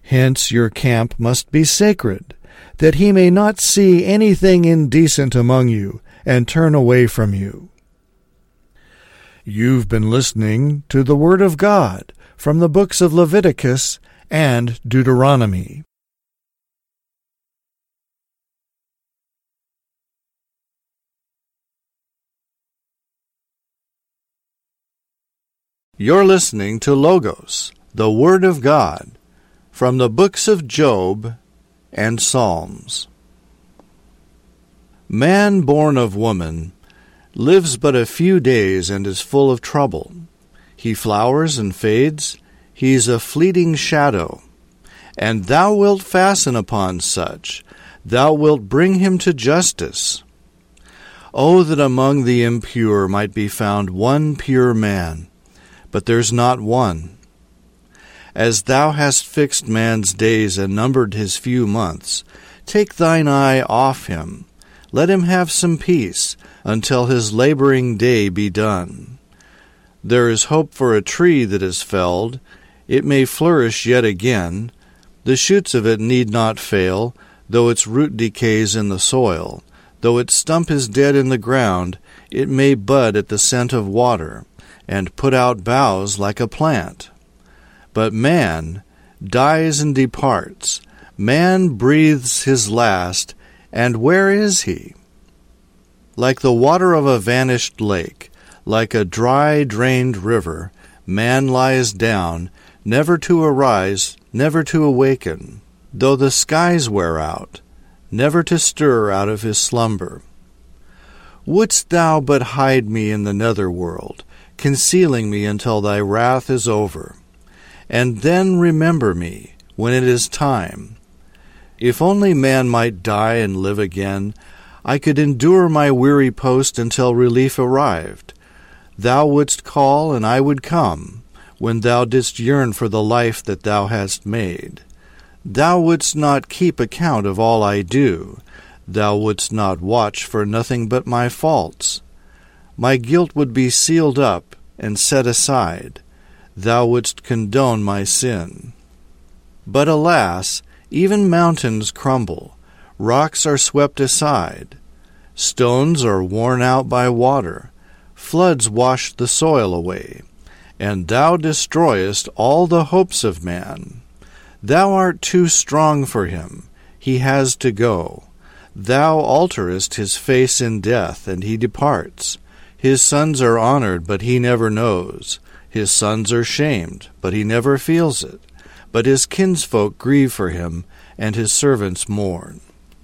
Hence your camp must be sacred, that he may not see anything indecent among you and turn away from you. You've been listening to the Word of God from the books of Leviticus and Deuteronomy. You're listening to Logos, the Word of God, from the books of Job and Psalms. Man born of woman lives but a few days and is full of trouble. He flowers and fades, he's a fleeting shadow. And thou wilt fasten upon such, thou wilt bring him to justice. Oh, that among the impure might be found one pure man, but there's not one. As thou hast fixed man's days and numbered his few months, take thine eye off him. Let him have some peace until his laboring day be done. There is hope for a tree that is felled. It may flourish yet again. The shoots of it need not fail, though its root decays in the soil. Though its stump is dead in the ground, it may bud at the scent of water, and put out boughs like a plant. But man dies and departs. Man breathes his last, and where is he? Like the water of a vanished lake, like a dry, drained river, man lies down, never to arise, never to awaken, though the skies wear out, never to stir out of his slumber. Wouldst thou but hide me in the nether world, concealing me until thy wrath is over, and then remember me when it is time. If only man might die and live again, I could endure my weary post until relief arrived. Thou wouldst call, and I would come, when thou didst yearn for the life that thou hast made. Thou wouldst not keep account of all I do. Thou wouldst not watch for nothing but my faults. My guilt would be sealed up and set aside. Thou wouldst condone my sin. But alas, even mountains crumble, rocks are swept aside, stones are worn out by water, floods wash the soil away, and thou destroyest all the hopes of man. Thou art too strong for him, he has to go. Thou alterest his face in death, and he departs. His sons are honored, but he never knows. His sons are shamed, but he never feels it. But his kinsfolk grieve for him, and his servants mourn.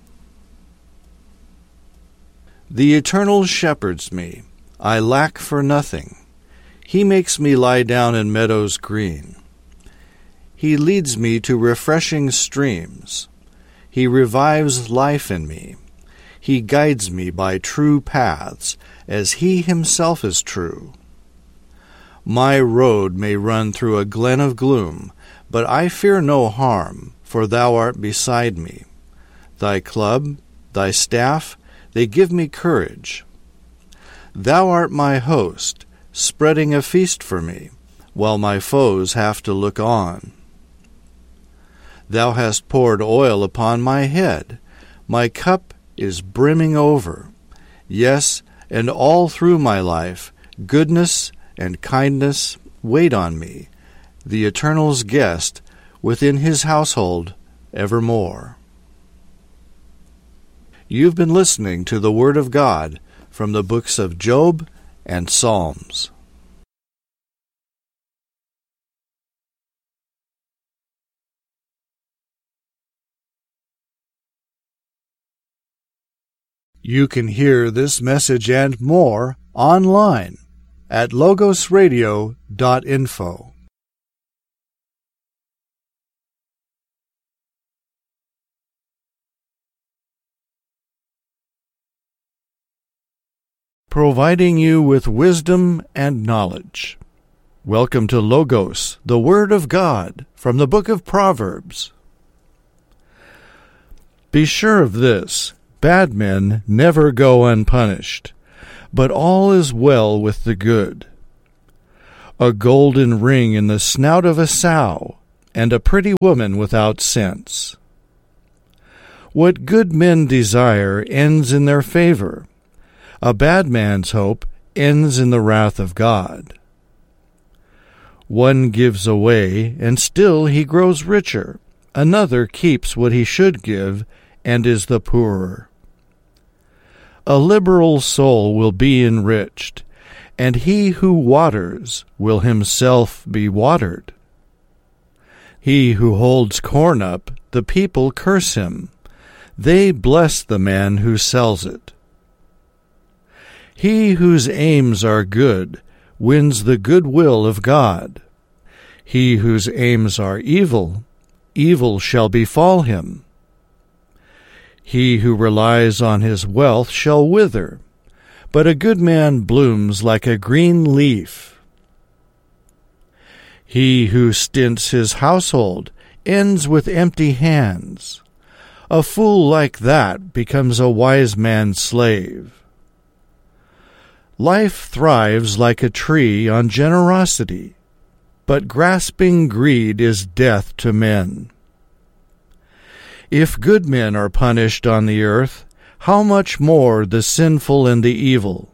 The Eternal shepherds me. I lack for nothing. He makes me lie down in meadows green. He leads me to refreshing streams. He revives life in me. He guides me by true paths, as he himself is true. My road may run through a glen of gloom, but I fear no harm, for thou art beside me. Thy club, thy staff, they give me courage. Thou art my host, spreading a feast for me, while my foes have to look on. Thou hast poured oil upon my head. My cup is brimming over. Yes, and all through my life, goodness and kindness wait on me, the Eternal's guest, within his household evermore. You've been listening to the Word of God from the books of Job and Psalms. You can hear this message and more online at logosradio.info. Providing you with wisdom and knowledge. Welcome to Logos, the Word of God, from the book of Proverbs. Be sure of this, bad men never go unpunished, but all is well with the good. A golden ring in the snout of a sow and a pretty woman without sense. What good men desire ends in their favor. A bad man's hope ends in the wrath of God. One gives away, and still he grows richer. Another keeps what he should give, and is the poorer. A liberal soul will be enriched, and he who waters will himself be watered. He who holds corn up, the people curse him. They bless the man who sells it. He whose aims are good wins the good will of God. He whose aims are evil, evil shall befall him. He who relies on his wealth shall wither, but a good man blooms like a green leaf. He who stints his household ends with empty hands. A fool like that becomes a wise man's slave. Life thrives like a tree on generosity, but grasping greed is death to men. If good men are punished on the earth, how much more the sinful and the evil?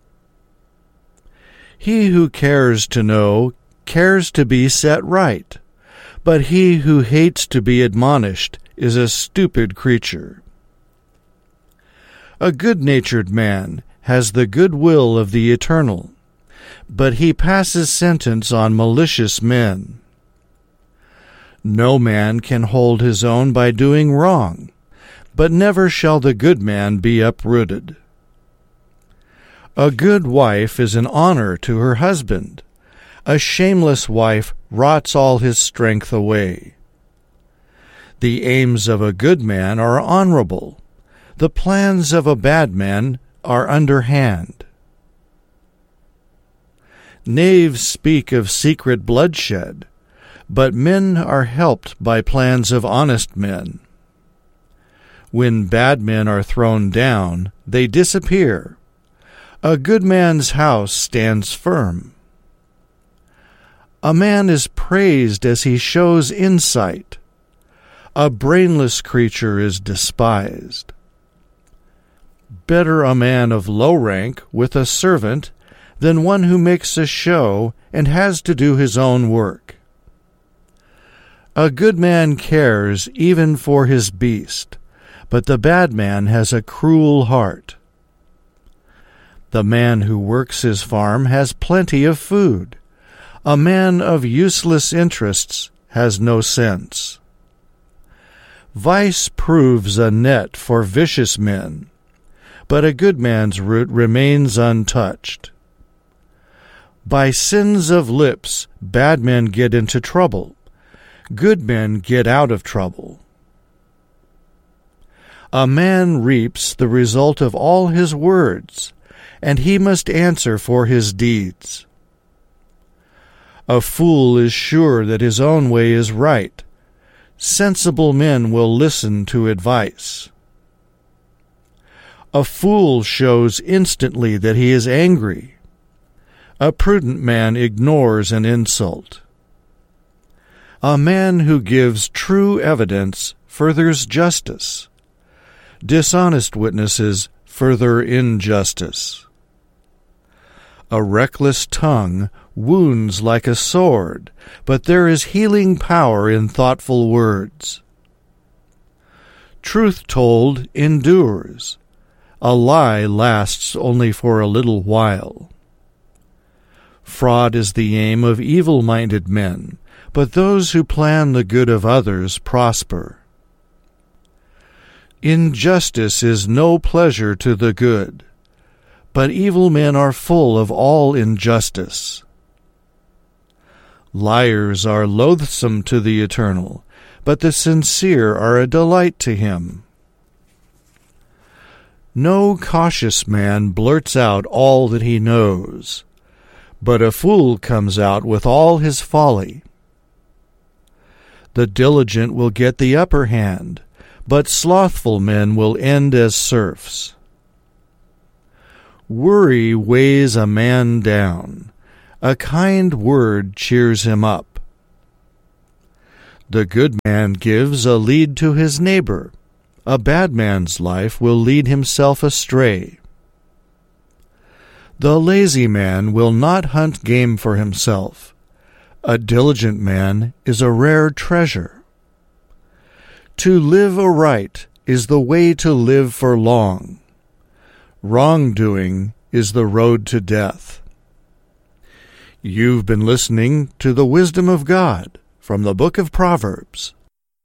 He who cares to know cares to be set right, but he who hates to be admonished is a stupid creature. A good-natured man has the good will of the Eternal, but he passes sentence on malicious men. No man can hold his own by doing wrong, but never shall the good man be uprooted. A good wife is an honor to her husband. A shameless wife rots all his strength away. The aims of a good man are honorable. The plans of a bad man are underhand. Knaves speak of secret bloodshed, but men are helped by plans of honest men. When bad men are thrown down, they disappear. A good man's house stands firm. A man is praised as he shows insight. A brainless creature is despised. Better a man of low rank with a servant than one who makes a show and has to do his own work. A good man cares even for his beast, but the bad man has a cruel heart. The man who works his farm has plenty of food. A man of useless interests has no sense. Vice proves a net for vicious men, but a good man's root remains untouched. By sins of lips, bad men get into trouble. Good men get out of trouble. A man reaps the result of all his words, and he must answer for his deeds. A fool is sure that his own way is right. Sensible men will listen to advice. A fool shows instantly that he is angry. A prudent man ignores an insult. A man who gives true evidence furthers justice. Dishonest witnesses further injustice. A reckless tongue wounds like a sword, but there is healing power in thoughtful words. Truth told endures. A lie lasts only for a little while. Fraud is the aim of evil-minded men, but those who plan the good of others prosper. Injustice is no pleasure to the good, but evil men are full of all injustice. Liars are loathsome to the Eternal, but the sincere are a delight to him. No cautious man blurts out all that he knows, but a fool comes out with all his folly. The diligent will get the upper hand, but slothful men will end as serfs. Worry weighs a man down. A kind word cheers him up. The good man gives a lead to his neighbor. A bad man's life will lead himself astray. The lazy man will not hunt game for himself. A diligent man is a rare treasure. To live aright is the way to live for long. Wrongdoing is the road to death. You've been listening to the Wisdom of God from the Book of Proverbs.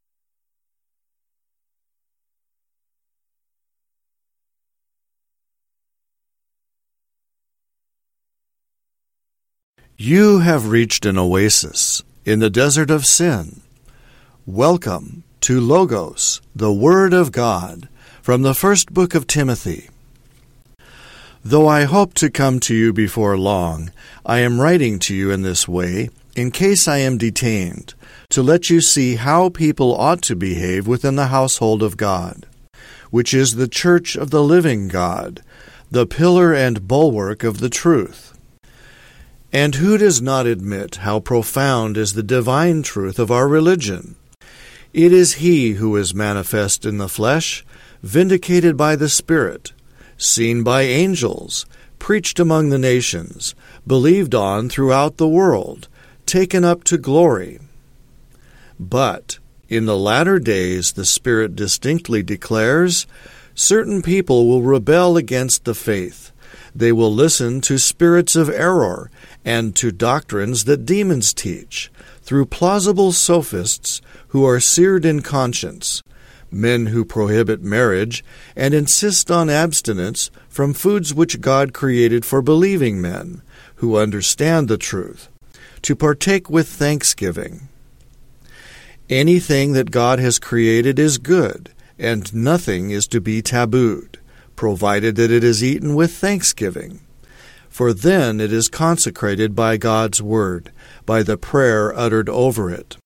You have reached an oasis in the desert of sin. Welcome to Logos, the Word of God, from the first book of Timothy. Though I hope to come to you before long, I am writing to you in this way, in case I am detained, to let you see how people ought to behave within the household of God, which is the church of the living God, the pillar and bulwark of the truth. And who does not admit how profound is the divine truth of our religion? It is He who is manifest in the flesh, vindicated by the Spirit, seen by angels, preached among the nations, believed on throughout the world, taken up to glory. But in the latter days the Spirit distinctly declares, certain people will rebel against the faith. They will listen to spirits of error and to doctrines that demons teach, through plausible sophists who are seared in conscience, men who prohibit marriage and insist on abstinence from foods which God created for believing men, who understand the truth, to partake with thanksgiving. Anything that God has created is good, and nothing is to be tabooed, provided that it is eaten with thanksgiving. For then it is consecrated by God's word, by the prayer uttered over it.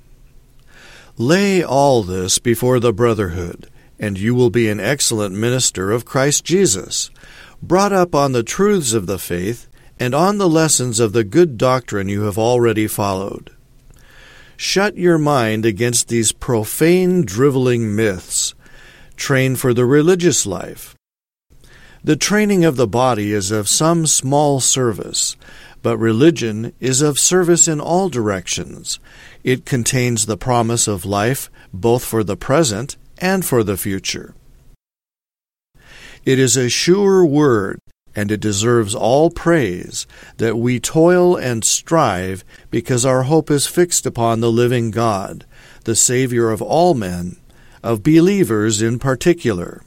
Lay all this before the brotherhood, and you will be an excellent minister of Christ Jesus, brought up on the truths of the faith and on the lessons of the good doctrine you have already followed. Shut your mind against these profane, driveling myths. Train for the religious life. The training of the body is of some small service, but religion is of service in all directions. It contains the promise of life both for the present and for the future. It is a sure word, and it deserves all praise, that we toil and strive because our hope is fixed upon the living God, the Savior of all men, of believers in particular.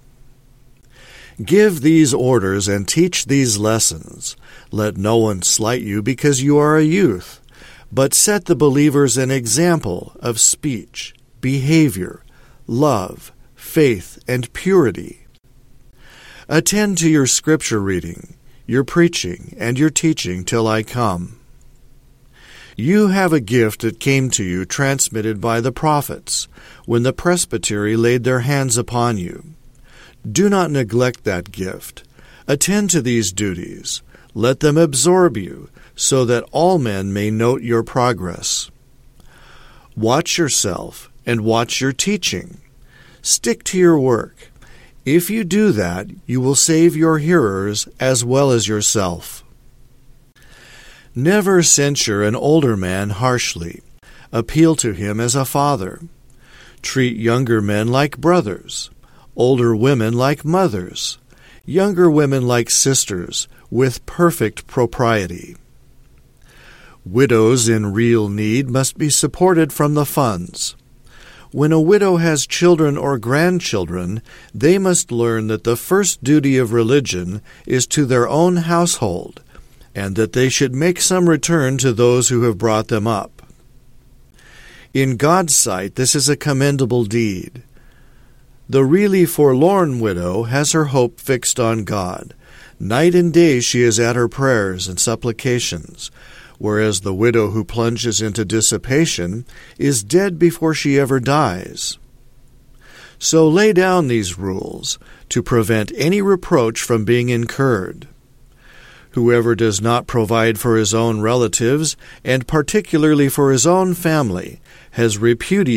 Give these orders and teach these lessons. Let no one slight you because you are a youth, but set the believers an example of speech, behavior, love, faith, and purity. Attend to your scripture reading, your preaching, and your teaching till I come. You have a gift that came to you transmitted by the prophets, when the presbytery laid their hands upon you. Do not neglect that gift. Attend to these duties. Let them absorb you, so that all men may note your progress. Watch yourself and watch your teaching. Stick to your work. If you do that, you will save your hearers as well as yourself. Never censure an older man harshly. Appeal to him as a father. Treat younger men like brothers, older women like mothers, younger women like sisters, with perfect propriety. Widows in real need must be supported from the funds. When a widow has children or grandchildren, they must learn that the first duty of religion is to their own household, and that they should make some return to those who have brought them up. In God's sight, this is a commendable deed. The really forlorn widow has her hope fixed on God. Night and day she is at her prayers and supplications, whereas the widow who plunges into dissipation is dead before she ever dies. So lay down these rules to prevent any reproach from being incurred. Whoever does not provide for his own relatives, and particularly for his own family, has repudiated